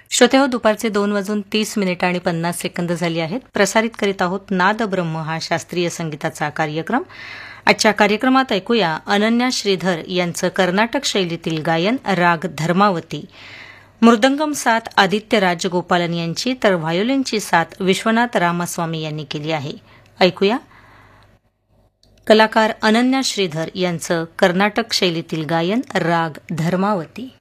श्रोते हो, दुपारचे 2:30 झाली आहेत. प्रसारित करीत आहोत नाद ब्रह्म हा शास्त्रीय संगीताचा कार्यक्रम. आजच्या कार्यक्रमात ऐकूया अनन्या श्रीधर यांचं कर्नाटक शैलीतील गायन राग धर्मावती. मृदंगम साथ आदित्य राजगोपालन यांची तर व्हायोलिनची साथ विश्वनाथ रामास्वामी यांनी केली आहे. ऐकूया कलाकार अनन्या श्रीधर यांचं कर्नाटक शैलीतील गायन राग धर्मावती.